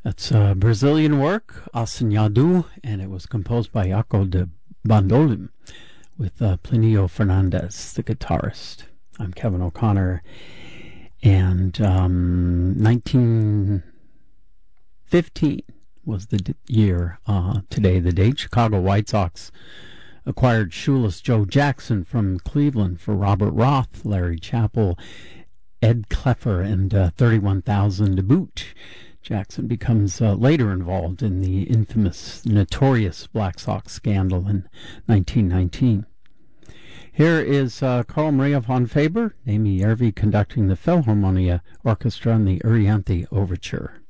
That's Brazilian work, Assanhado, and it was composed by Jaco de Bandolim with Plinio Fernandez, the guitarist. I'm Kevin O'Connor, and 1915 was the year, today the date. Chicago White Sox acquired shoeless Joe Jackson from Cleveland for Robert Roth, Larry Chappell, Ed Kleffer, and $31,000 to boot. Jackson becomes later involved in the infamous, notorious Black Sox scandal in 1919. Here is Carl Maria von Faber, Amy Järvi conducting the Philharmonia Orchestra in the Urianti Overture.